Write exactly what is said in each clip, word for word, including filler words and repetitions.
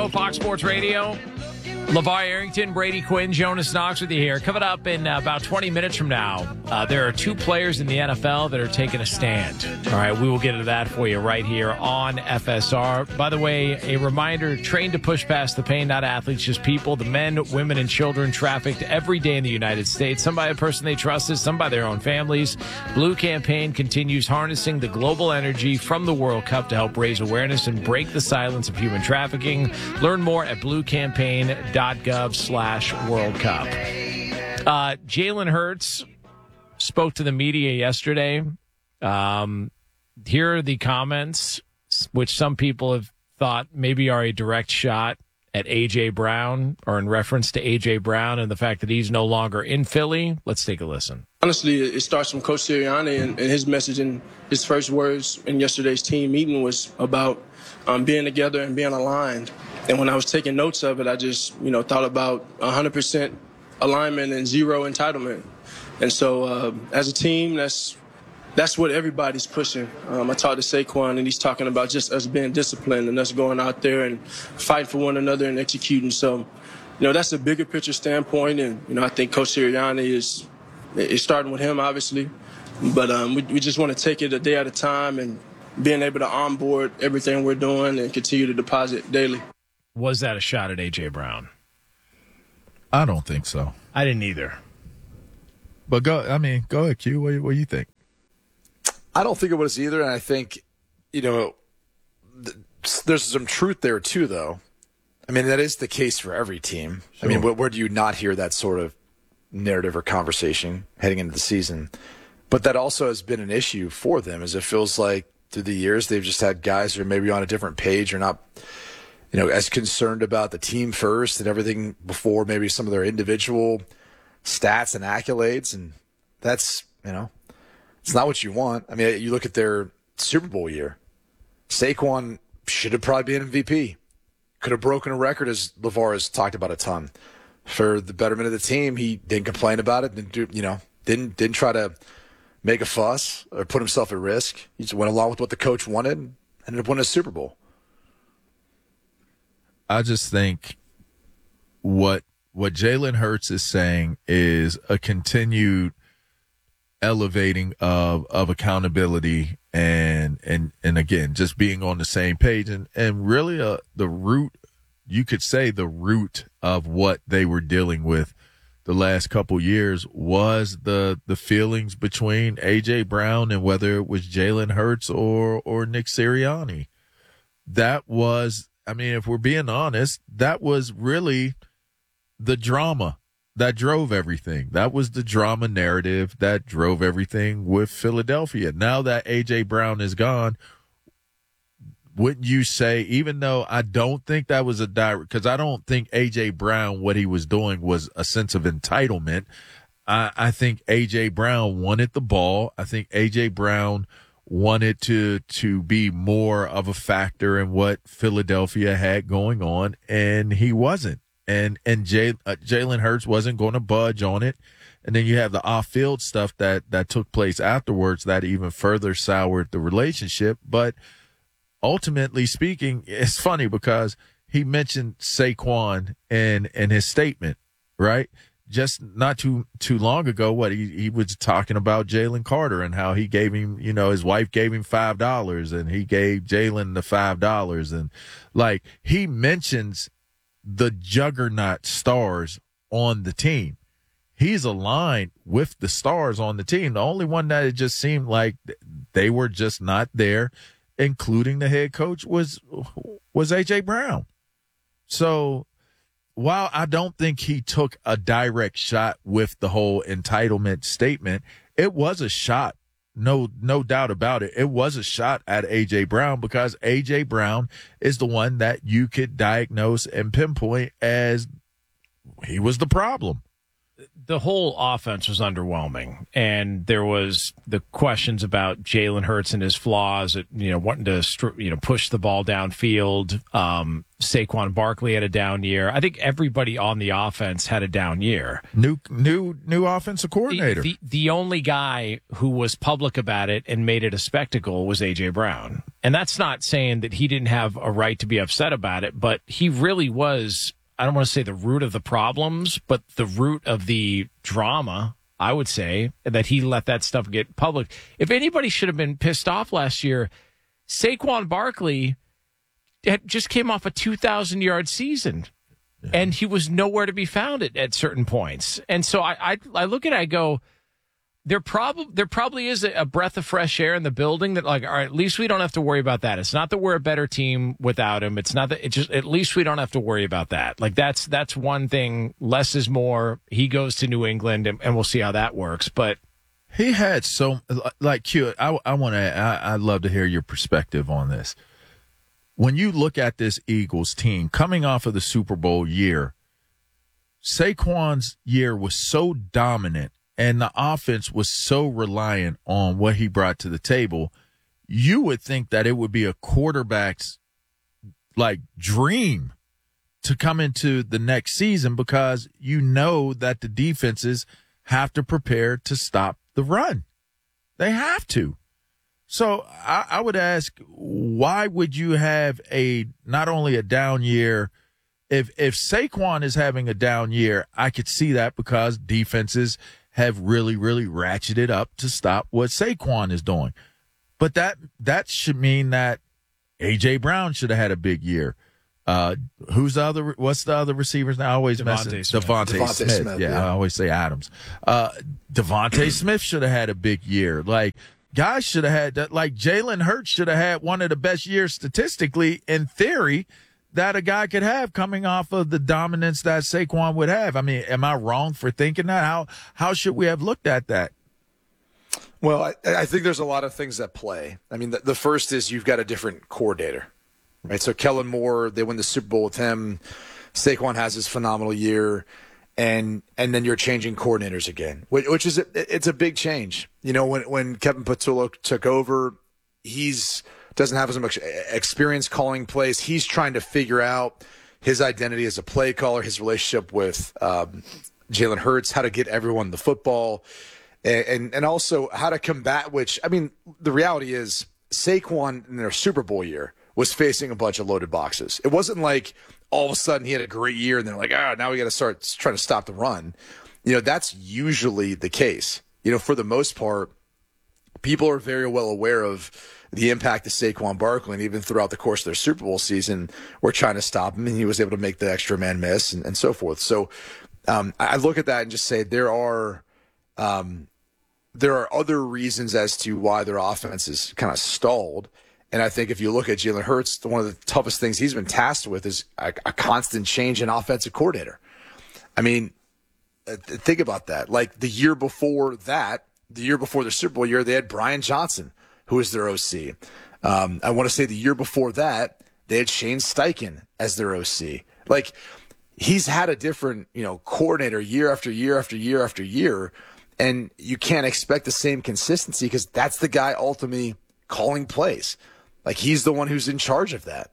Show, Fox Sports Radio. LeVar Arrington, Brady Quinn, Jonas Knox with you here. Coming up in uh, about twenty minutes from now, uh, there are two players in the N F L that are taking a stand. All right, we will get into that for you right here on F S R. By the way, a reminder, trained to push past the pain, not athletes, just people, the men, women, and children trafficked every day in the United States, some by a person they trusted, some by their own families. Blue Campaign continues harnessing the global energy from the World Cup to help raise awareness and break the silence of human trafficking. Learn more at blue campaign dot gov slash World Cup. Uh, Jalen Hurts spoke to the media yesterday. Um, here are the comments, which some people have thought maybe are a direct shot at A J. Brown, or in reference to A J. Brown and the fact that he's no longer in Philly. Let's take a listen. Honestly, it starts from Coach Sirianni, and, and his message in his first words in yesterday's team meeting was about um, being together and being aligned. And when I was taking notes of it, I just, you know, thought about one hundred percent alignment and zero entitlement. And so uh, as a team, that's that's what everybody's pushing. Um, I talked to Saquon, and he's talking about just us being disciplined and us going out there and fighting for one another and executing. So, you know, that's a bigger picture standpoint. And, you know, I think Coach Sirianni is, is starting with him, obviously. But um, we, we just want to take it a day at a time and being able to onboard everything we're doing and continue to deposit daily. Was that a shot at A J. Brown? I don't think so. I didn't either. But go, I mean, go ahead, Q. What, what do you think? I don't think it was either, and I think, you know, th- there's some truth there too, though. I mean, that is the case for every team. Sure. I mean, where, where do you not hear that sort of narrative or conversation heading into the season? But that also has been an issue for them, as it feels like through the years they've just had guys who are maybe on a different page or not, you know, as concerned about the team first and everything before maybe some of their individual stats and accolades. And that's, you know, it's not what you want. I mean, you look at their Super Bowl year. Saquon should have probably been M V P. Could have broken a record, as LeVar has talked about a ton. For the betterment of the team, he didn't complain about it. Didn't do, you know, didn't didn't try to make a fuss or put himself at risk. He just went along with what the coach wanted and ended up winning a Super Bowl. I just think what what Jalen Hurts is saying is a continued elevating of of accountability and and and again, just being on the same page and and really uh, the root, you could say the root of what they were dealing with the last couple years was the the feelings between A J. Brown and whether it was Jalen Hurts or or Nick Sirianni. That was, I mean, if we're being honest, that was really the drama that drove everything. That was the drama narrative that drove everything with Philadelphia. Now that A J. Brown is gone, wouldn't you say, even though I don't think that was a direct, because I don't think A J. Brown, what he was doing was a sense of entitlement. I, I think A J. Brown wanted the ball. I think A J. Brown wanted to to be more of a factor in what Philadelphia had going on, and he wasn't. And and Jay, uh, Jalen Hurts wasn't going to budge on it. And then you have the off-field stuff that, that took place afterwards that even further soured the relationship. But ultimately speaking, it's funny because he mentioned Saquon in, in his statement, right? Just not too too long ago, what he, he was talking about Jalen Carter and how he gave him, you know, his wife gave him five dollars and he gave Jalen the five dollars. And, like, he mentions the juggernaut stars on the team. He's aligned with the stars on the team. The only one that it just seemed like they were just not there, including the head coach, was was A J. Brown. So while I don't think he took a direct shot with the whole entitlement statement, it was a shot. No, no doubt about it. It was a shot at A J. Brown because A J. Brown is the one that you could diagnose and pinpoint as he was the problem. the whole offense was underwhelming, and there was the questions about Jalen Hurts and his flaws, at, you know, wanting to you know push the ball downfield. Um, Saquon Barkley had a down year. I think everybody on the offense had a down year. New new new offensive coordinator. The, the, the only guy who was public about it and made it a spectacle was A J Brown, and that's not saying that he didn't have a right to be upset about it, but he really was. I don't want to say the root of the problems, but the root of the drama, I would say, that he let that stuff get public. If anybody should have been pissed off last year, Saquon Barkley had just came off a two thousand yard season, yeah. and he was nowhere to be found at, at certain points. And so I, I, I look at it, I go, there, prob- there probably is a, a breath of fresh air in the building that, like, all right, at least we don't have to worry about that. It's not that we're a better team without him. It's not that it just, at least we don't have to worry about that. Like, that's, that's one thing. Less is more. He goes to New England, and, and we'll see how that works. But he had so, like, Q, I, I want to, I, I'd love to hear your perspective on this. When you look at this Eagles team coming off of the Super Bowl year, Saquon's year was so dominant, and the offense was so reliant on what he brought to the table, you would think that it would be a quarterback's, like, dream to come into the next season, because you know that the defenses have to prepare to stop the run. They have to. So I, I would ask, why would you have a not only a down year? If if Saquon is having a down year, I could see that, because defenses have really, really ratcheted up to stop what Saquon is doing. But that that should mean that A J Brown should have had a big year. Uh, who's the other? What's the other receivers now? I always mess Devontae Smith. Devontae, Devontae Smith. Smith, yeah, yeah. I always say Adams. Uh, Devontae Smith should have had a big year. Like, guys should have had that. Like, Jalen Hurts should have had one of the best years statistically, in theory, that a guy could have, coming off of the dominance that Saquon would have. I mean, am I wrong for thinking that? How how should we have looked at that? Well, I, I think there's a lot of things at play. I mean, the, the first is you've got a different coordinator, right? So Kellen Moore, they win the Super Bowl with him. Saquon has his phenomenal year, and and then you're changing coordinators again, which, which is a, it's a big change. You know, when when Kevin Patullo took over, he's doesn't have as much experience calling plays. He's trying to figure out his identity as a play caller, his relationship with um, Jalen Hurts, how to get everyone the football, and, and and also how to combat, which, I mean, the reality is Saquon in their Super Bowl year was facing a bunch of loaded boxes. It wasn't like all of a sudden he had a great year and they're like, ah, oh, now we got to start trying to stop the run. You know, that's usually the case. You know, for the most part, people are very well aware of the impact of Saquon Barkley, and even throughout the course of their Super Bowl season, we're trying to stop him, and he was able to make the extra man miss, and, and so forth. So um, I look at that and just say there are um, there are other reasons as to why their offense is kind of stalled. And I think if you look at Jalen Hurts, one of the toughest things he's been tasked with is a, a constant change in offensive coordinator. I mean, think about that. Like, the year before that, the year before the Super Bowl year, they had Brian Johnson, who was their O C. Um, I want to say the year before that, they had Shane Steichen as their O C. Like, he's had a different, you know, coordinator year after year after year after year, and you can't expect the same consistency because that's the guy ultimately calling plays. Like, he's the one who's in charge of that.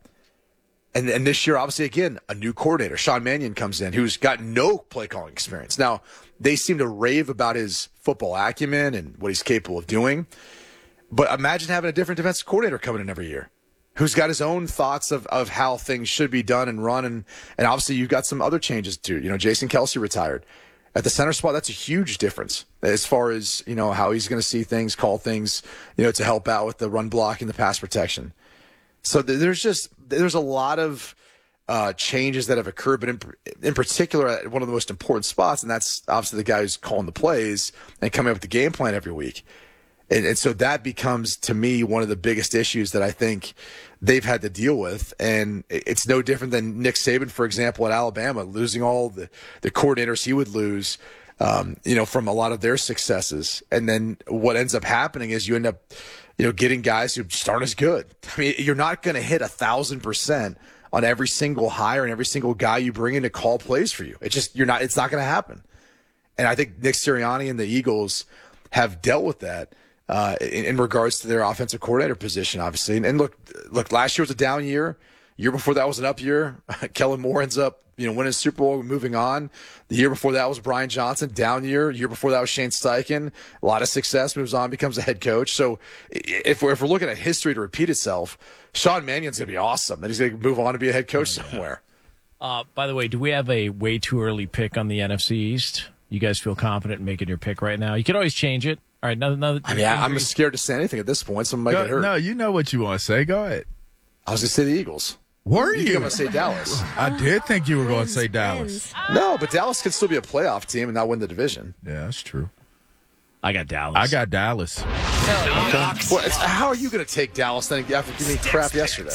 And and this year, obviously, again, a new coordinator, Sean Mannion, comes in, who's got no play calling experience. Now, they seem to rave about his football acumen and what he's capable of doing. But imagine having a different defensive coordinator coming in every year, who's got his own thoughts of, of how things should be done and run. And, and obviously, you've got some other changes too. You know, Jason Kelce retired. At the center spot, that's a huge difference as far as, you know, how he's going to see things, call things, you know, to help out with the run block and the pass protection. So there's just, there's a lot of uh, changes that have occurred, but in, in particular at one of the most important spots, and that's obviously the guy who's calling the plays and coming up with the game plan every week. And, and so that becomes, to me, one of the biggest issues that I think they've had to deal with. And it's no different than Nick Saban, for example, at Alabama, losing all the, the coordinators he would lose, um, you know, from a lot of their successes. And then what ends up happening is you end up, you know, getting guys who just aren't as good. I mean, you're not going to hit a thousand percent on every single hire and every single guy you bring in to call plays for you. It's just, you're not, it's not going to happen. And I think Nick Sirianni and the Eagles have dealt with that uh, in, in regards to their offensive coordinator position, obviously. And, and look, look, last year was a down year. Year before that was an up year. Kellen Moore ends up, you know, winning Super Bowl, moving on. The year before that was Brian Johnson, down year. Year before that was Shane Steichen. A lot of success, moves on, becomes a head coach. So if we're, if we're looking at history to repeat itself, Sean Mannion's going to be awesome. And he's going to move on to be a head coach oh, yeah. somewhere. Uh, by the way, do we have a way too early pick on the N F C East? You guys feel confident in making your pick right now? You can always change it. All right, another. another I mean, I'm scared to say anything at this point. Someone might Go, get hurt. No, you know what you want to say. Go ahead. I was going to say the Eagles. Were you? you? I'm going to say Dallas. I did think you were going to say Dallas. No, but Dallas can still be a playoff team and not win the division. Yeah, that's true. I got Dallas. I got Dallas. Well, it's, how are you going to take Dallas then after giving me crap yesterday?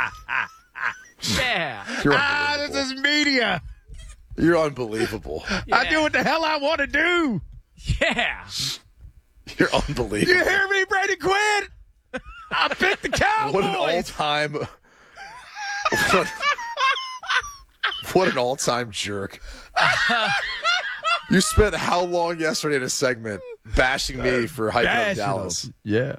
Yeah. You're ah, this is media. You're unbelievable. Yeah. I do what the hell I want to do. Yeah. You're unbelievable. You hear me, Brady Quinn? I picked the Cowboys. What an all-time... What, what an all-time jerk. You spent how long yesterday in a segment bashing me for hyping up Dallas? Yeah.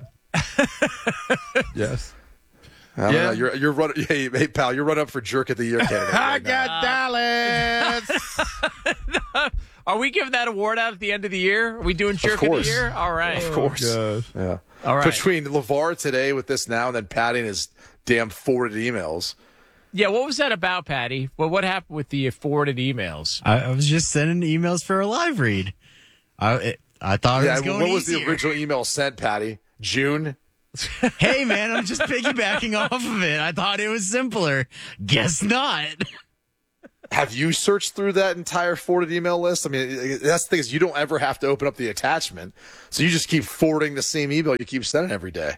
Yes. I don't yeah. know. You're, you're running, hey, hey, pal, you're running up for Jerk of the Year candidate. I right got Uh, Dallas. Are we giving that award out at the end of the year? Are we doing Jerk of, of the Year? All right. Of course. Oh, yeah. All right. Between LeVar today with this now and then patting his damn forwarded emails. Yeah, what was that about, Patty? Well, what happened with the forwarded emails? I, I was just sending emails for a live read. I it, I thought yeah, it was going What was easier. the original email sent, Patty? June? Hey, man, I'm just piggybacking off of it. I thought it was simpler. Guess not. Have you searched through that entire forwarded email list? I mean, that's the thing is you don't ever have to open up the attachment. So you just keep forwarding the same email you keep sending every day.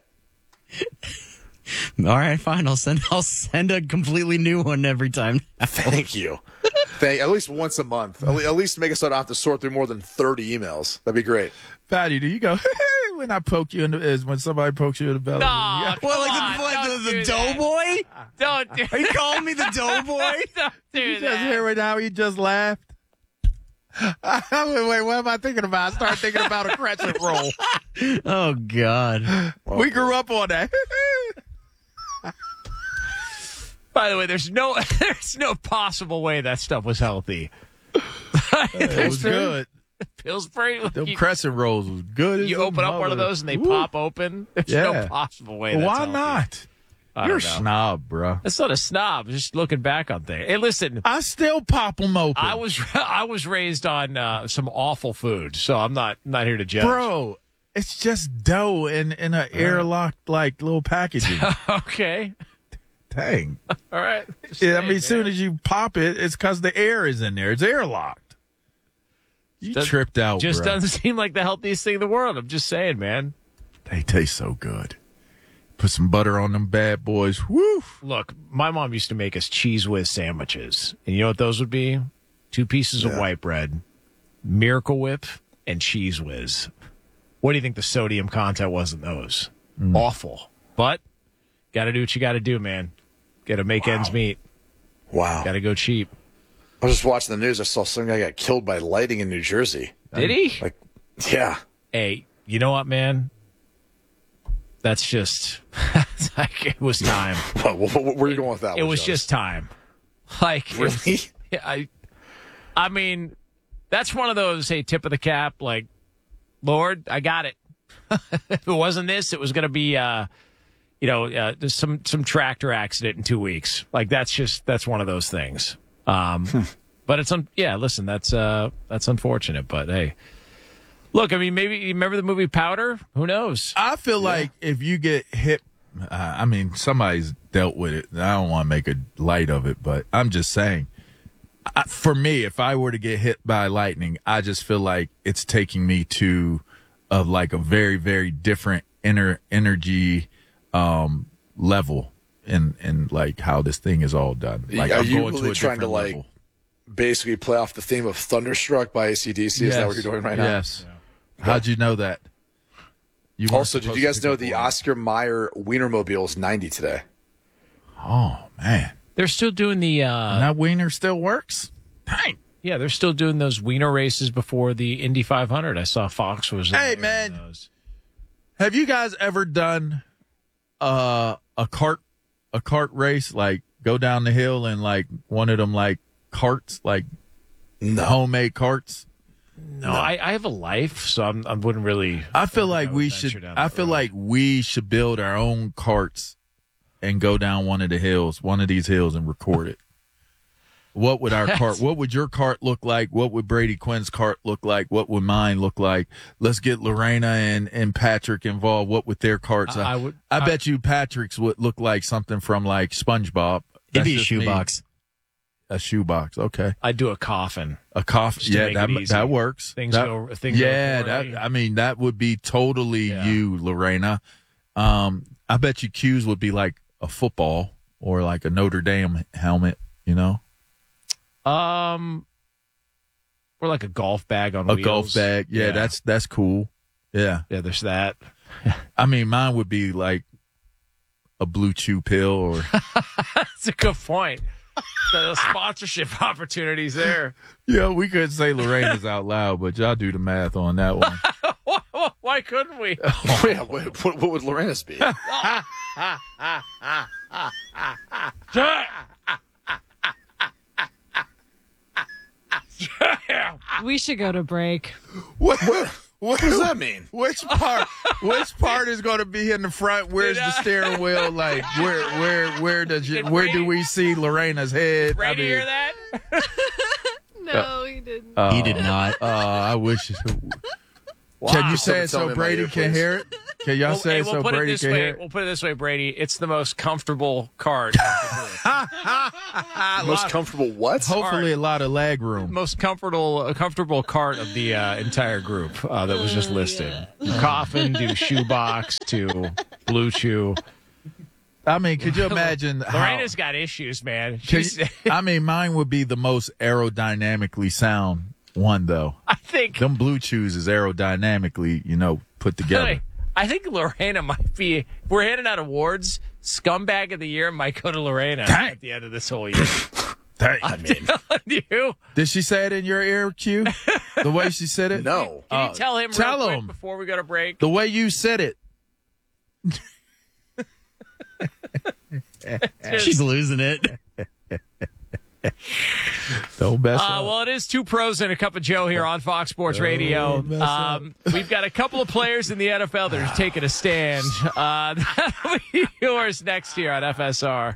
All right, fine. I'll send I'll send a completely new one every time. Thank you. Thank, at least once a month. At least make it so I don't have to sort through more than thirty emails. That'd be great. Patty, do you go, when I poke you in the, is when somebody pokes you in the belly? No, Yeah. Well, like on, the, like don't the, the do that. doughboy? Don't do Are you calling me the doughboy? Don't do You just that. hear it now, you just laughed. wait, wait, what am I thinking about? I started thinking about a crescent roll. Oh, God. We grew up on that. By the way, there's no there's no possible way that stuff was healthy. It was good. Pillsbury. Them You, crescent rolls was good. as you a open up one of mother. those and they Woo. pop open. There's Yeah. no possible way. Well, That's why healthy. not? I You're a don't know. snob, bro. That's not a snob. Just looking back on things. Hey, listen. I still pop them open. I was I was raised on uh, some awful food, so I'm not not here to judge. Bro, it's just dough in, in an airlocked, like, little packaging. Okay. Dang. All right. Just Yeah, I saying, mean, as soon man. as you pop it, it's because the air is in there. It's airlocked. You Does- tripped out, just bro. doesn't seem like the healthiest thing in the world. I'm just saying, man. They taste so good. Put some butter on them bad boys. Woo! Look, my mom used to make us cheese whiz sandwiches, and you know what those would be? Two pieces of Yeah. white bread, Miracle Whip, and cheese whiz. What do you think the sodium content was in those? Mm. Awful, but got to do what you got to do, man. Got to make Wow. ends meet. Wow. Got to go cheap. I was just watching the news. I saw some guy got killed by lightning in New Jersey. Did he? Like, yeah. Hey, you know what, man? That's just like it was time. What, what, where are you going with that? It one, was Jonas? just time. Like it was- Really? yeah, I, I mean, that's one of those. Hey, tip of the cap. Like, Lord, I got it. If it wasn't this, it was going to be, uh, you know, uh, there's some some tractor accident in two weeks. Like that's just that's one of those things. Um, but it's un- yeah. Listen, that's uh, that's unfortunate. But hey, look, I mean, maybe you remember the movie Powder? Who knows? I feel like if you get hit, uh, I mean, somebody's dealt with it. I don't want to make a light of it, but I'm just saying. I, for me, if I were to get hit by lightning, I just feel like it's taking me to of like a very, very different inner energy um, level in in like how this thing is all done. Like Are I'm you going really to a trying to, different like, level. basically play off the theme of Thunderstruck by A C D C? Is that what you're doing right now? Yes. How'd you know that? You weren't Also, did supposed you to guys pick know up the on it. Oscar Mayer Wienermobile is ninety today? Oh man, They're still doing the. Uh, and that wiener still works. Dang. Yeah, they're still doing those wiener races before the Indy five hundred. I saw Fox was. Hey, man. Have you guys ever done uh, a cart a cart race? Like go down the hill and like one of them like carts, like No. homemade carts? No, no. I, I have a life, so I'm, I wouldn't really. I feel I like would we venture should. down I that feel road. like we should build our own carts and go down one of the hills, one of these hills, and record it. What would our cart? What would your cart look like? What would Brady Quinn's cart look like? What would mine look like? Let's get Lorena and, and Patrick involved. What would their carts? I- I would- I, I- bet you Patrick's would look like something from like SpongeBob. It'd That's be a just me. shoebox. A shoebox. Okay. I'd do a coffin. A coffin. Just to Yeah, make that it easy. that works. Things That- go- things go yeah, poorly. that. I mean, that would be totally Yeah. you, Lorena. Um, I bet you Q's would be like a football or like a Notre Dame helmet. You know, Um, or like a golf bag on a wheels. golf bag. Yeah, that's that's cool. Yeah, yeah. There's that. I mean, mine would be like a Blue Chew pill or That's a good point. The sponsorship opportunities there. yeah. We could say Lorena's out loud, but y'all do the math on that one. why, why couldn't we? Oh, yeah, what, what would Lorena's be? We should go to break. What? What does that mean? Which part? Which part is going to be in the front? Where's Did the I- steering wheel? Like where? Where? Where does you, Did where do Brady- we see Lorena's head? Ready I to mean, hear that? No, he didn't. uh, He did not. Uh, I wish. Can Wow. you say Someone it tell me so in my Brady ear, can please. hear it? Can y'all Well, say hey, it we'll so put it Brady this can way. hear it? We'll put it this way, Brady. It's the most comfortable card. Most comfortable what? Hopefully, a lot of leg room. most comfortable comfortable cart of the uh, entire group uh, that was just listed. Coffin to shoebox to Blue Chew. I mean, could you imagine? how, Lorena's got issues, man. can She's, you- I mean, mine would be the most aerodynamically sound one, though. I think. Them Blue Chews is aerodynamically, you know, put together. I think Lorena might be. If we're handing out awards, scumbag of the year might go to Lorena Dang. at the end of this whole year. Dang. I mean, Telling you. Did she say it in your ear, Q? The way she said it? no. Can Uh, you tell him real tell quick him. before we go to break? The way you said it. She's losing it. Don't mess Uh, up. well, it is two pros and a cup of Joe here on Fox Sports Radio. mess up. Um, we've got a couple of players in the N F L that are taking a stand. Uh, that'll be yours next year on F S R.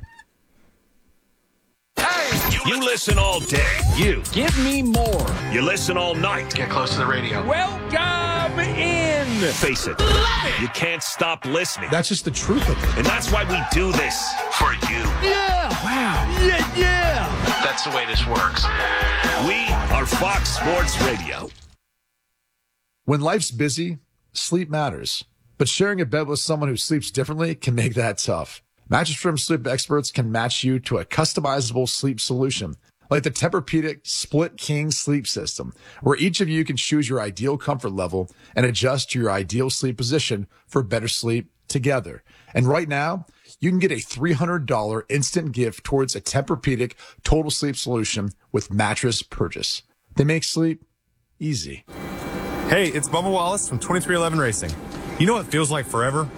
You listen all day. You. Give me more. You listen all night. Get close to the radio. Welcome in. Face it. You can't stop listening. That's just the truth of it. And that's why we do this for you. Yeah, yeah. That's the way this works. We are Fox Sports Radio. When life's busy, sleep matters. But sharing a bed with someone who sleeps differently can make that tough. Mattress Firm sleep experts can match you to a customizable sleep solution, like the Tempur-Pedic Split King Sleep System, where each of you can choose your ideal comfort level and adjust to your ideal sleep position for better sleep together. And right now, you can get a three hundred dollars instant gift towards a Tempur-Pedic total sleep solution with mattress purchase. They make sleep easy. Hey, it's Bubba Wallace from twenty-three eleven Racing. You know what feels like forever?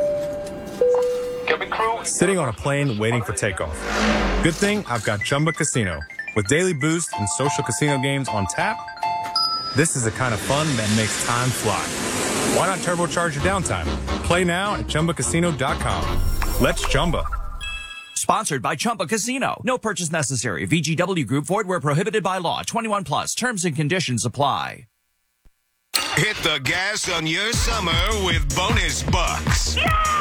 Sitting on a plane waiting for takeoff. Good thing I've got Chumba Casino. With daily boost and social casino games on tap, this is the kind of fun that makes time fly. Why not turbocharge your downtime? Play now at Chumba Casino dot com. Let's Chumba. Sponsored by Chumba Casino. No purchase necessary. V G W Group. Void where prohibited by law. twenty-one plus. Terms and conditions apply. Hit the gas on your summer with bonus bucks.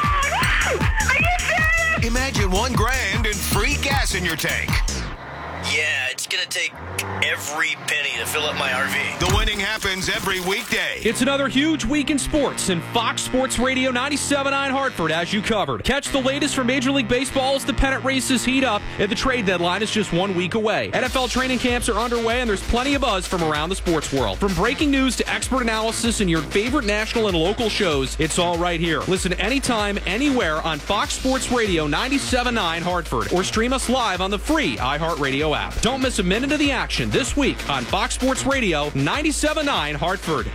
Imagine one grand and free gas in your tank. Yeah, it's gonna take every penny to fill up my R V. The winning happens every weekday. It's another huge week in sports, and Fox Sports Radio ninety-seven point nine Hartford has you covered. Catch the latest from Major League Baseball as the pennant races heat up, and the trade deadline is just one week away. N F L training camps are underway, and there's plenty of buzz from around the sports world. From breaking news to expert analysis and your favorite national and local shows, it's all right here. Listen anytime, anywhere on Fox Sports Radio ninety-seven point nine Hartford, or stream us live on the free iHeartRadio app. Don't miss a minute minute of the action this week on Fox Sports Radio ninety-seven point nine Hartford.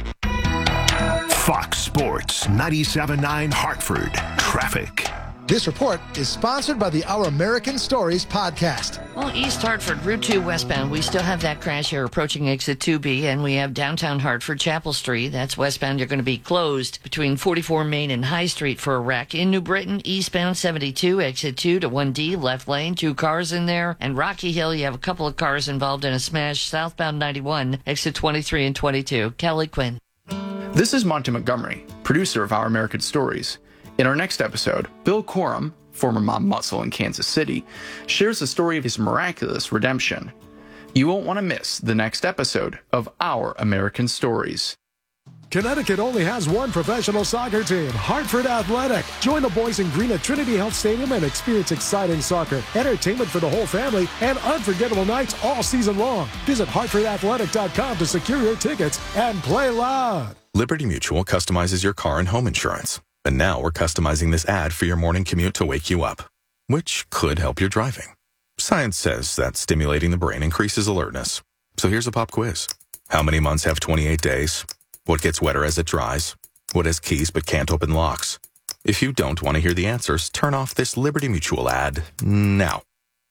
Fox Sports ninety-seven point nine Hartford. Traffic. This report is sponsored by the Our American Stories podcast. Well, East Hartford, Route two westbound, we still have that crash here approaching exit two B, and we have downtown Hartford, Chapel Street. That's westbound. You're going to be closed between forty-four Main and High Street for a wreck. In New Britain, eastbound seventy-two, exit two to one D, left lane, two cars in there. And Rocky Hill, you have a couple of cars involved in a smash. Southbound ninety-one, exit twenty-three and twenty-two. Kelly Quinn. This is Monty Montgomery, producer of Our American Stories. In our next episode, Bill Corum, former mob muscle in Kansas City, shares the story of his miraculous redemption. You won't want to miss the next episode of Our American Stories. Connecticut only has one professional soccer team, Hartford Athletic. Join the boys in green at Trinity Health Stadium and experience exciting soccer, entertainment for the whole family, and unforgettable nights all season long. Visit hartford athletic dot com to secure your tickets and play loud. Liberty Mutual customizes your car and home insurance. And now we're customizing this ad for your morning commute to wake you up, which could help your driving. Science says that stimulating the brain increases alertness. So here's a pop quiz. How many months have twenty-eight days? What gets wetter as it dries? What has keys but can't open locks? If you don't want to hear the answers, turn off this Liberty Mutual ad now.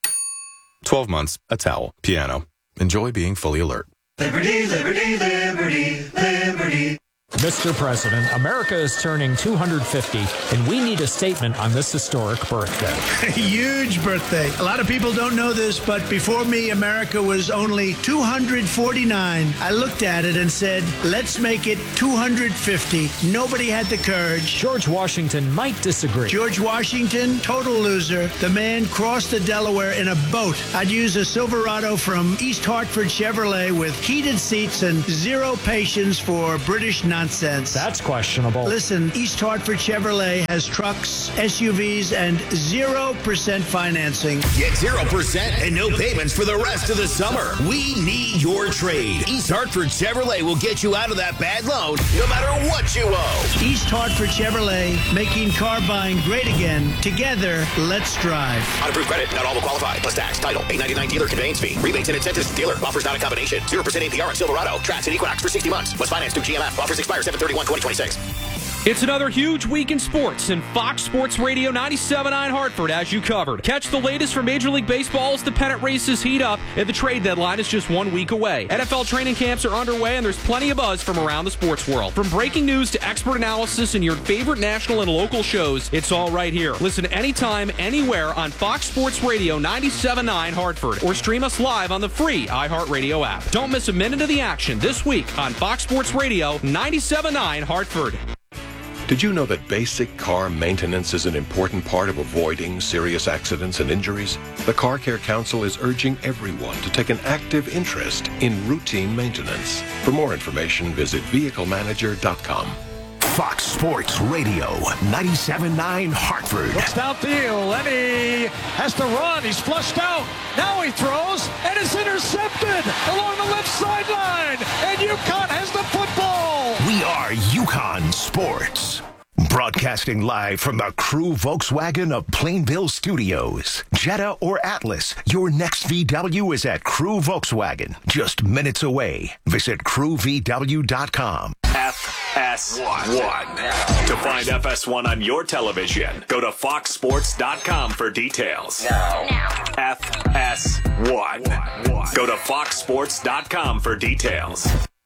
twelve months, a towel, piano. Enjoy being fully alert. Liberty, liberty, liberty, liberty. Mister President, America is turning two hundred fifty, and we need a statement on this historic birthday. Huge birthday. A lot of people don't know this, but before me, America was only two hundred forty-nine. I looked at it and said, let's make it two hundred fifty. Nobody had the courage. George Washington might disagree. George Washington, total loser. The man crossed the Delaware in a boat. I'd use a Silverado from East Hartford Chevrolet with heated seats and zero patience for British nonsense. Nonsense. That's questionable. Listen, East Hartford Chevrolet has trucks, S U Vs, and zero percent financing. Get zero percent and no payments for the rest of the summer. We need your trade. East Hartford Chevrolet will get you out of that bad loan no matter what you owe. East Hartford Chevrolet, making car buying great again. Together, let's drive. On approved credit, not all will qualify. Plus tax, title, eight ninety-nine dealer conveyance fee. Rebates and incentives. Dealer offers not a combination. zero percent A P R on Silverado, Trax, and Equinox for sixty months. Was financed through G M F. Offers expire seven thirty-one twenty twenty-six. It's another huge week in sports, and Fox Sports Radio ninety-seven point nine Hartford as you covered. Catch the latest from Major League Baseball as the pennant races heat up, and the trade deadline is just one week away. N F L training camps are underway, and there's plenty of buzz from around the sports world. From breaking news to expert analysis and your favorite national and local shows, it's all right here. Listen anytime, anywhere on Fox Sports Radio ninety-seven point nine Hartford, or stream us live on the free iHeartRadio app. Don't miss a minute of the action this week on Fox Sports Radio ninety-seven point nine Hartford. Did you know that basic car maintenance is an important part of avoiding serious accidents and injuries? The Car Care Council is urging everyone to take an active interest in routine maintenance. For more information, visit vehicle manager dot com. Fox Sports Radio ninety-seven point nine Hartford. Looks downfield. Lenny has to run. He's flushed out. Now he throws, and it's intercepted along the left sideline. And UConn has the football. We are UConn Sports. Broadcasting live from the Crew Volkswagen of Plainville Studios. Jetta or Atlas, your next V W is at Crew Volkswagen. Just minutes away. Visit crew v w dot com. F S one. To find F S one on your television, go to fox sports dot com for details. Now. F S one. Go to fox sports dot com for details.